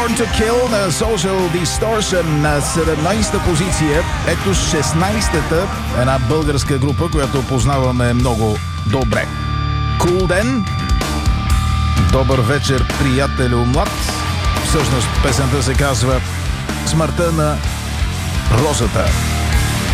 Born to Kill на Social Distortion на 17-та позиция. Ето 16-та, една българска група, която познаваме много добре. Cool Den. Добър вечер, приятелю млад. Всъщност песента се казва "Смъртта на розата".